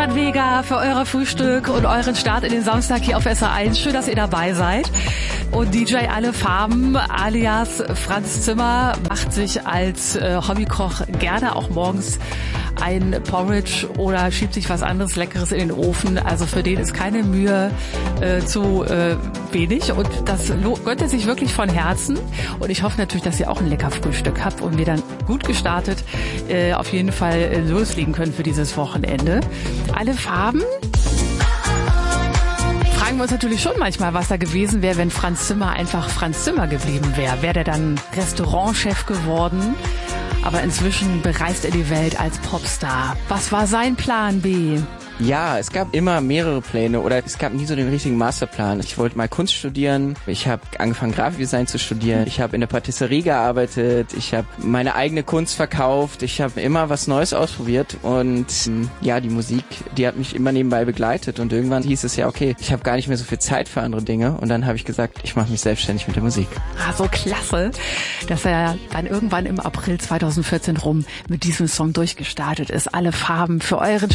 Stefan Vega für euer Frühstück und euren Start in den Samstag hier auf SR1. Schön, dass ihr dabei seid. Und DJ Alle Farben alias Franz Zimmer macht sich als Hobbykoch gerne auch morgens ein Porridge oder schiebt sich was anderes Leckeres in den Ofen. Also für den ist keine Mühe zu wenig und das gönnt er sich wirklich von Herzen. Und ich hoffe natürlich, dass ihr auch ein lecker Frühstück habt und wir dann gut gestartet auf jeden Fall loslegen können für dieses Wochenende. Alle Farben. Fragen wir uns natürlich schon manchmal, was da gewesen wäre, wenn Franz Zimmer einfach Franz Zimmer geblieben wäre. Wäre der dann Restaurantchef geworden? Aber inzwischen bereist er die Welt als Popstar. Was war sein Plan B? Ja, es gab immer mehrere Pläne oder es gab nie so den richtigen Masterplan. Ich wollte mal Kunst studieren, ich habe angefangen Grafikdesign zu studieren, ich habe in der Patisserie gearbeitet, ich habe meine eigene Kunst verkauft, ich habe immer was Neues ausprobiert und ja, die Musik, die hat mich immer nebenbei begleitet und irgendwann hieß es ja, okay, ich habe gar nicht mehr so viel Zeit für andere Dinge und dann habe ich gesagt, ich mache mich selbstständig mit der Musik. Ah, so klasse, dass er dann irgendwann im April 2014 rum mit diesem Song durchgestartet ist. Alle Farben für euren